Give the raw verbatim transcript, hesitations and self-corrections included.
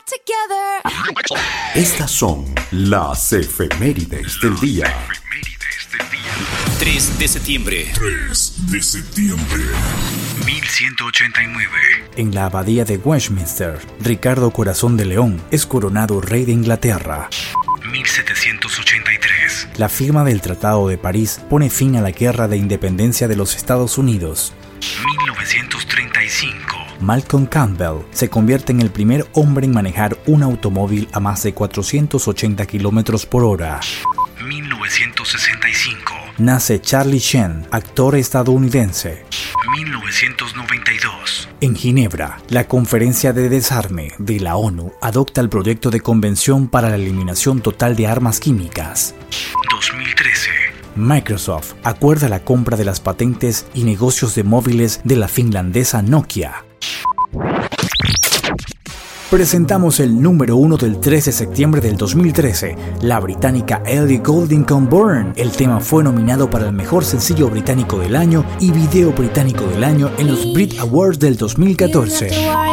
Estas son las efemérides del día. tres de septiembre. tres de septiembre. mil ciento ochenta y nueve. En la abadía de Westminster, Ricardo Corazón de León es coronado rey de Inglaterra. mil setecientos ochenta y tres. La firma del Tratado de París pone fin a la Guerra de Independencia de los Estados Unidos. mil novecientos treinta y cinco. Malcolm Campbell se convierte en el primer hombre en manejar un automóvil a más de cuatrocientos ochenta kilómetros por hora. mil novecientos sesenta y cinco. Nace Charlie Sheen, actor estadounidense. mil novecientos noventa y dos. En Ginebra, la Conferencia de Desarme de la ONU adopta el proyecto de Convención para la Eliminación Total de Armas Químicas. dos mil trece. Microsoft acuerda la compra de las patentes y negocios de móviles de la finlandesa Nokia. Presentamos el número uno del tres de septiembre del dos mil trece, la británica Ellie Goulding con Burn. El tema fue nominado para el mejor sencillo británico del año y video británico del año en los Brit Awards del dos mil catorce.